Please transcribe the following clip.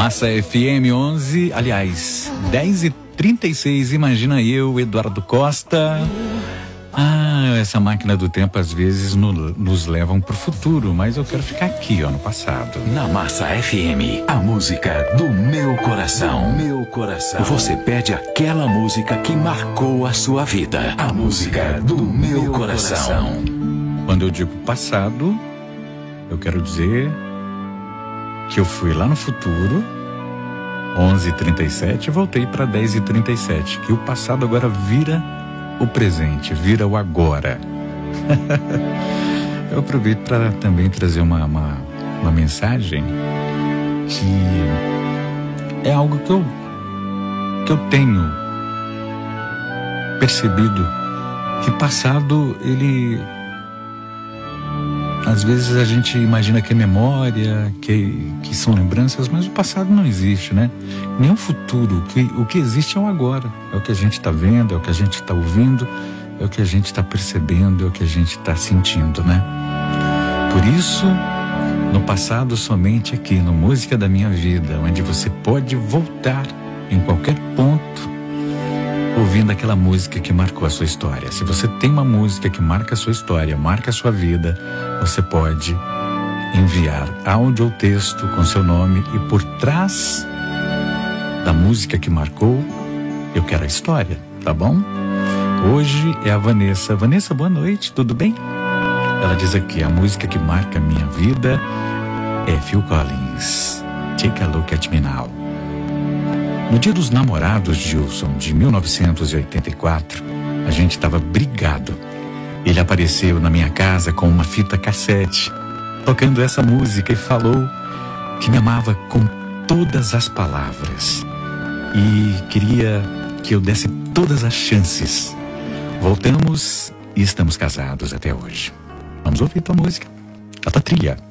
Massa FM 11, aliás, 10h36, imagina eu, Eduardo Costa. Essa máquina do tempo às vezes nos levam pro futuro, mas eu quero ficar aqui, no passado. Na Massa FM, a música do meu coração. Meu coração. Você pede aquela música que marcou a sua vida. A música do meu coração. Quando eu digo passado, eu quero dizer que eu fui lá no futuro, 11h37, e voltei para 10h37, que o passado agora vira o presente, vira o agora. Eu aproveito para também trazer uma mensagem que é algo que eu tenho percebido, que passado, ele, às vezes a gente imagina que é memória, que são lembranças, mas o passado não existe, né? Nem o futuro. O que existe é o agora. É o que a gente está vendo, é o que a gente está ouvindo, é o que a gente está percebendo, é o que a gente está sentindo, né? Por isso, no passado, somente aqui, no Música da Minha Vida, onde você pode voltar em qualquer ponto, ouvindo aquela música que marcou a sua história. Se você tem uma música que marca a sua história, marca a sua vida, você pode enviar áudio ou texto com seu nome, e por trás da música que marcou, eu quero a história, tá bom? Hoje é a Vanessa. Vanessa, boa noite, tudo bem? Ela diz aqui: a música que marca a minha vida é Phil Collins, Take a Look at Me Now. No Dia dos Namorados, Gilson, de 1984, a gente estava brigado. Ele apareceu na minha casa com uma fita cassete, tocando essa música, e falou que me amava com todas as palavras e queria que eu desse todas as chances. Voltamos e estamos casados até hoje. Vamos ouvir tua música, a tua trilha.